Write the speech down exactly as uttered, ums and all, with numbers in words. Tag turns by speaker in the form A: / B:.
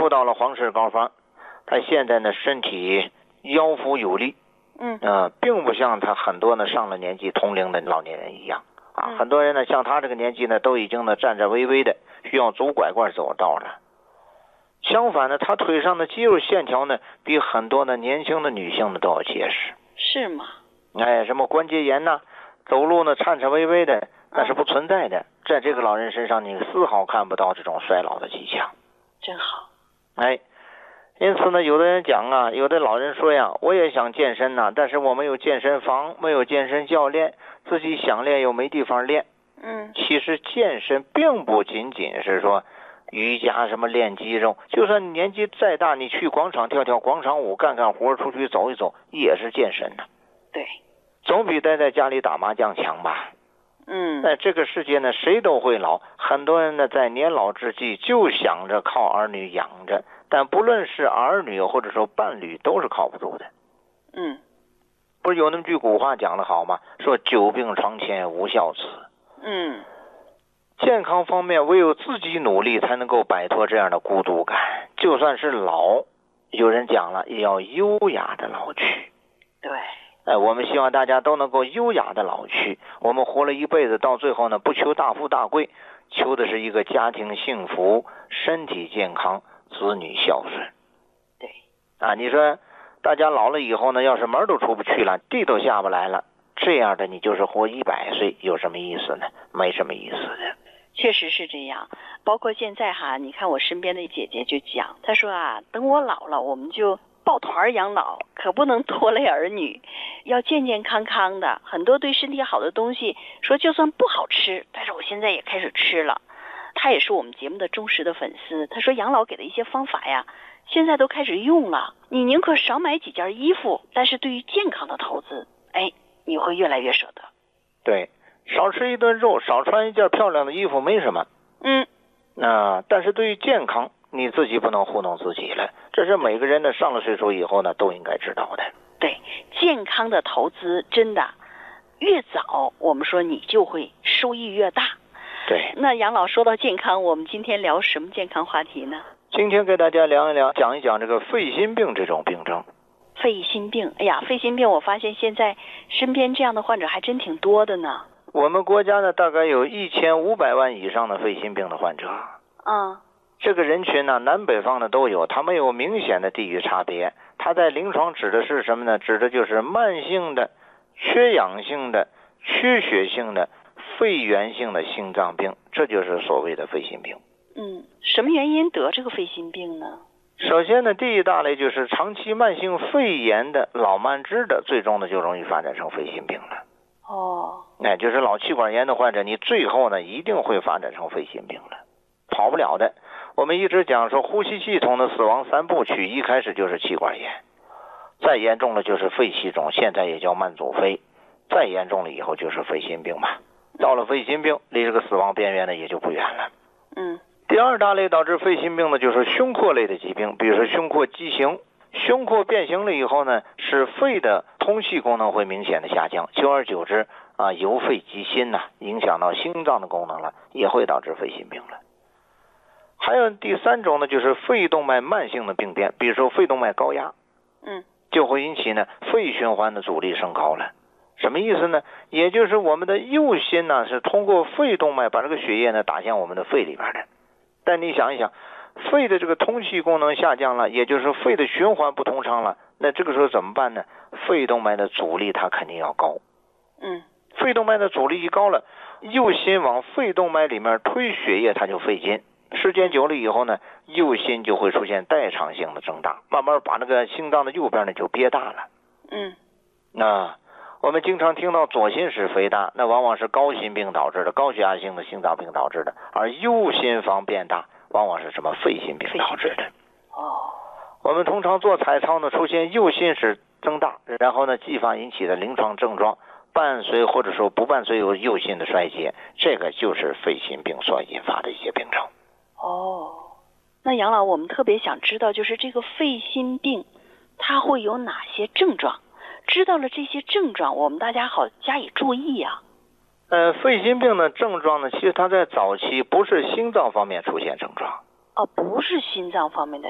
A: 复到了皇室高房，他现在呢身体腰腹有力，
B: 嗯
A: 呃，并不像他很多呢上了年纪同龄的老年人一样啊，
B: 嗯、
A: 很多人呢像他这个年纪呢都已经呢站着微微的，需要拄拐棍走道了。相反呢，他腿上的肌肉线条呢比很多的年轻的女性呢都要结实。
B: 是吗？
A: 哎，什么关节炎呐，走路呢颤颤巍巍的，那是不存在的。在这个老人身上，你丝毫看不到这种衰老的迹象。
B: 真好。
A: 哎，因此呢，有的人讲啊，有的老人说呀，我也想健身呐、啊，但是我没有健身房，没有健身教练，自己想练又没地方练。
B: 嗯，
A: 其实健身并不仅仅是说瑜伽什么练肌肉，就算你年纪再大，你去广场跳跳广场舞，干干活，出去走一走，也是健身呢、啊。
B: 对，
A: 总比待在家里打麻将强吧。
B: 嗯，
A: 在这个世界呢，谁都会老，很多人呢在年老之际就想着靠儿女养着，但不论是儿女或者说伴侣，都是靠不住的。
B: 嗯，
A: 不是有那么句古话讲得好吗？说久病床前无孝子。
B: 嗯，
A: 健康方面唯有自己努力才能够摆脱这样的孤独感，就算是老，有人讲了也要优雅的老去。
B: 对，
A: 哎，我们希望大家都能够优雅的老去。我们活了一辈子，到最后呢，不求大富大贵，求的是一个家庭幸福、身体健康、子女孝顺。
B: 对，
A: 啊，你说大家老了以后呢，要是门都出不去了，地都下不来了，这样的你就是活一百岁，有什么意思呢？没什么意思的。
B: 确实是这样。包括现在哈，你看我身边的姐姐就讲，她说啊，等我老了，我们就抱团养老，可不能拖累儿女，要健健康康的。很多对身体好的东西，说就算不好吃，但是我现在也开始吃了。她也是我们节目的忠实的粉丝，她说养老给的一些方法呀，现在都开始用了。你宁可少买几件衣服，但是对于健康的投资，哎，你会越来越舍得。
A: 对，少吃一顿肉，少穿一件漂亮的衣服没什么。
B: 嗯，
A: 啊，但是对于健康，你自己不能糊弄自己了。这是每个人呢上了岁数以后呢都应该知道的。
B: 对，健康的投资真的越早，我们说你就会收益越大。
A: 对，
B: 那杨老说到健康，我们今天聊什么健康话题呢？
A: 今天给大家聊一聊，讲一讲这个肺心病这种病症。
B: 肺心病，哎呀，肺心病，我发现现在身边这样的患者还真挺多的呢。
A: 我们国家呢，大概有一千五百万以上的肺心病的患者。
B: 嗯，
A: 这个人群呢，南北方的都有，它没有明显的地域差别。它在临床指的是什么呢？指的就是慢性的、缺氧性的、缺血性的、肺源性的心脏病，这就是所谓的肺心病。
B: 嗯，什么原因得这个肺心病呢？
A: 首先呢，第一大类就是长期慢性肺炎的老慢支的，最终呢就容易发展成肺心病了。
B: 哦，
A: 哎，就是老气管炎的患者，你最后呢一定会发展成肺心病了，跑不了的。我们一直讲说呼吸系统的死亡三部曲，一开始就是气管炎，再严重了就是肺气肿，现在也叫慢阻肺，再严重了以后就是肺心病嘛。到了肺心病，离这个死亡边缘呢也就不远了。
B: 嗯。
A: 第二大类导致肺心病的就是胸廓类的疾病，比如说胸廓畸形。胸廓变形了以后呢，使肺的通气功能会明显的下降，久而久之啊，由肺及心呐、啊，影响到心脏的功能了，也会导致肺心病了。还有第三种呢，就是肺动脉慢性的病变，比如说肺动脉高压，
B: 嗯，
A: 就会引起呢肺循环的阻力升高了。什么意思呢？也就是我们的右心呢是通过肺动脉把这个血液呢打向我们的肺里边的。但你想一想，肺的这个通气功能下降了，也就是肺的循环不通畅了，那这个时候怎么办呢？肺动脉的阻力它肯定要高。
B: 嗯，
A: 肺动脉的阻力一高了，右心往肺动脉里面推血液它就费劲，时间久了以后呢，右心就会出现代偿性的增大，慢慢把那个心脏的右边呢就憋大了。
B: 嗯，
A: 那我们经常听到左心室肥大，那往往是高心病导致的，高血压性的心脏病导致的，而右心房变大往往是什么肺心病导致的。
B: 哦，
A: 我们通常做彩超呢，出现右心室增大，然后呢继发引起的临床症状，伴随或者说不伴随有右心的衰竭，这个就是肺心病所引发的一些病症。
B: 哦，那杨老，我们特别想知道，就是这个肺心病它会有哪些症状？知道了这些症状，我们大家好加以注意呀、
A: 啊。呃，肺心病的症状呢，其实它在早期不是心脏方面出现症状。
B: 哦，不是心脏方面的